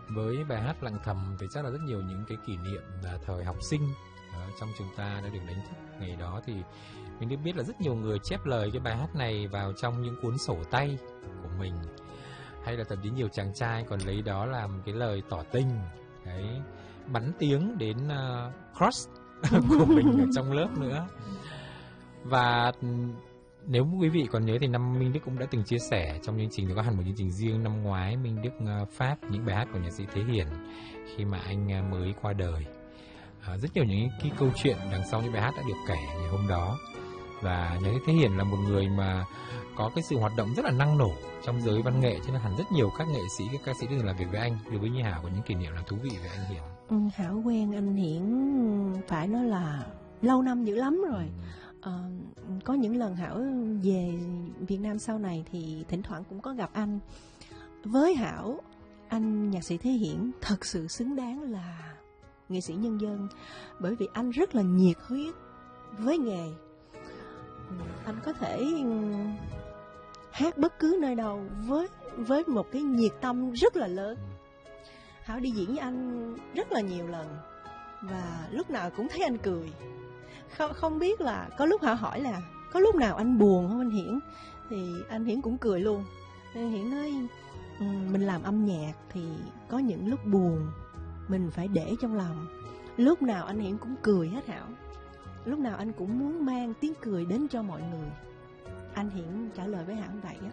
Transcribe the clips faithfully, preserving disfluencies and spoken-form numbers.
Với bài hát Lặng Thầm thì chắc là rất nhiều những cái kỷ niệm là thời học sinh ờ, trong chúng ta đã được đánh thức. Ngày đó thì mình được biết là rất nhiều người chép lời cái bài hát này vào trong những cuốn sổ tay của mình, hay là thậm chí nhiều chàng trai còn lấy đó làm cái lời tỏ tình, đấy, bắn tiếng đến uh, crush của mình ở trong lớp nữa. Và nếu quý vị còn nhớ thì năm Minh Đức cũng đã từng chia sẻ trong chương trình, có hẳn một chương trình riêng năm ngoái, Minh Đức uh, phát những bài hát của nhạc sĩ Thế Hiển khi mà anh uh, mới qua đời. Uh, rất nhiều những cái câu chuyện đằng sau những bài hát đã được kể ngày hôm đó. Và nhạc sĩ Thế Hiển là một người mà có cái sự hoạt động rất là năng nổ trong giới văn nghệ, cho nên hẳn rất nhiều các nghệ sĩ, các ca sĩ từng làm việc với anh. Đối với Nhi Hảo có những kỷ niệm là thú vị về anh Hiển. Ừ, Hảo quen anh Hiển phải nói là lâu năm dữ lắm rồi. Ờ, có những lần Hảo về Việt Nam sau này thì thỉnh thoảng cũng có gặp anh. Với Hảo, anh nhạc sĩ Thế Hiển thật sự xứng đáng là nghệ sĩ nhân dân, bởi vì anh rất là nhiệt huyết với nghề. Anh có thể hát bất cứ nơi đâu với với một cái nhiệt tâm rất là lớn. Hảo đi diễn với anh rất là nhiều lần và lúc nào cũng thấy anh cười. Không, không biết là có lúc Hảo hỏi là có lúc nào anh buồn không anh Hiển, thì anh Hiển cũng cười luôn. Anh Hiển nói mình làm âm nhạc thì có những lúc buồn mình phải để trong lòng. Lúc nào anh Hiển cũng cười hết Hảo. Lúc nào anh cũng muốn mang tiếng cười đến cho mọi người. Anh Hiển trả lời với Hảo vậy á.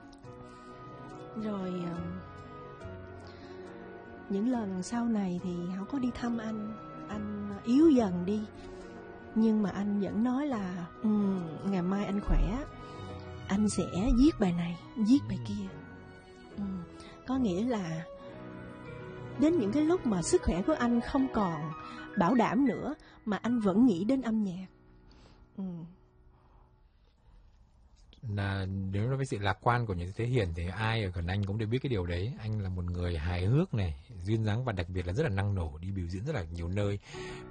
Rồi những lần sau này thì Hảo có đi thăm anh. Anh yếu dần đi, nhưng mà anh vẫn nói là um, ngày mai anh khỏe, anh sẽ viết bài này, viết bài kia. um, Có nghĩa là đến những cái lúc mà sức khỏe của anh không còn bảo đảm nữa mà anh vẫn nghĩ đến âm nhạc. ừ. Là nếu nói với sự lạc quan của nhạc sĩ Thế Hiển thì ai ở gần anh cũng đều biết cái điều đấy. Anh là một người hài hước này, duyên dáng và đặc biệt là rất là năng nổ, đi biểu diễn rất là nhiều nơi.